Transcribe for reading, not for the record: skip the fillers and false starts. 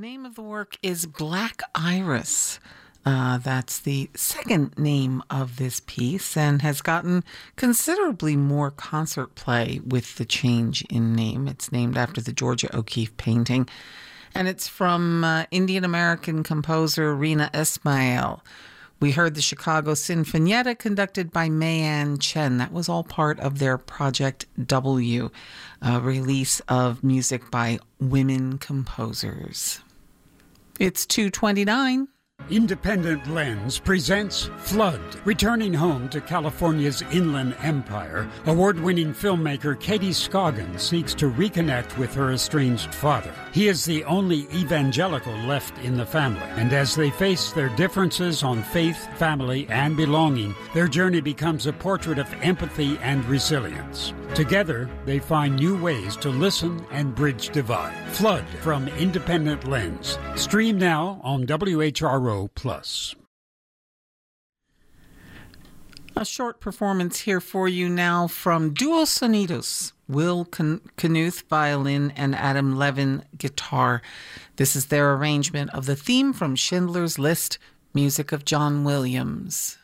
name of the work is Black Iris. That's the second name of this piece and has gotten considerably more concert play with the change in name. It's named after the Georgia O'Keeffe painting, and it's from Indian-American composer Rina Ismail. We heard the Chicago Sinfonietta conducted by Mayan Chen. That was all part of their Project W, a release of music by women composers. It's 2:29. Independent Lens presents Flood. Returning home to California's Inland Empire, award-winning filmmaker Katie Scoggin seeks to reconnect with her estranged father. He is the only evangelical left in the family, and as they face their differences on faith, family, and belonging, their journey becomes a portrait of empathy and resilience. Together, they find new ways to listen and bridge divide. Flood from Independent Lens. Stream now on WHRO+. A short performance here for you now from Duo Sonidos, Will Knuth violin and Adam Levin guitar. This is their arrangement of the theme from Schindler's List, music of John Williams.